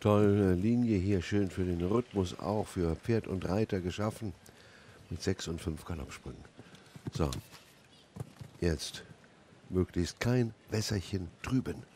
Tolle Linie hier, schön für den Rhythmus auch, für Pferd und Reiter geschaffen. Mit 6 und 5 Galoppsprüngen. So, jetzt möglichst kein Wässerchen trüben.